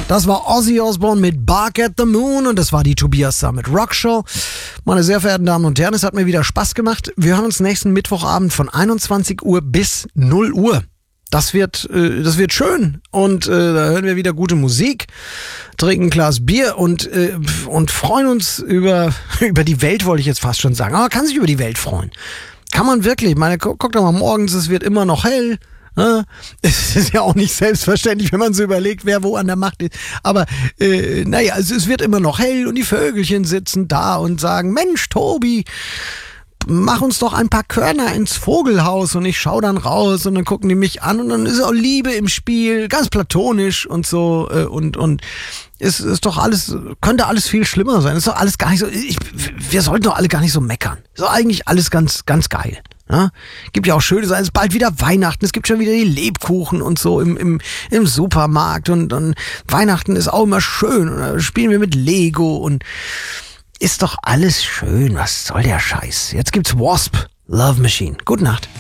Das war Ozzy Osbourne mit Bark at the Moon und das war die Tobias Summit Rockshow. Meine sehr verehrten Damen und Herren, es hat mir wieder Spaß gemacht. Wir hören uns nächsten Mittwochabend von 21 Uhr bis 0 Uhr. Das wird schön und da hören wir wieder gute Musik, trinken ein Glas Bier und freuen uns über die Welt, wollte ich jetzt fast schon sagen. Aber man kann sich über die Welt freuen. Kann man wirklich. Ich meine, guck doch mal morgens, es wird immer noch hell. Es ist ja auch nicht selbstverständlich, wenn man so überlegt, wer wo an der Macht ist. Aber es wird immer noch hell und die Vögelchen sitzen da und sagen, Mensch, Tobi, mach uns doch ein paar Körner ins Vogelhaus. Und ich schaue dann raus und dann gucken die mich an und dann ist auch Liebe im Spiel, ganz platonisch und so. Und es ist doch alles, könnte alles viel schlimmer sein. Ist doch alles gar nicht so, wir sollten doch alle gar nicht so meckern. Ist doch eigentlich alles ganz, ganz geil. Ja? Gibt ja auch schöne Sachen, es ist bald wieder Weihnachten, es gibt schon wieder die Lebkuchen und so im Supermarkt und Weihnachten ist auch immer schön und da spielen wir mit Lego und ist doch alles schön, was soll der Scheiß? Jetzt gibt's Wasp, Love Machine. Gute Nacht.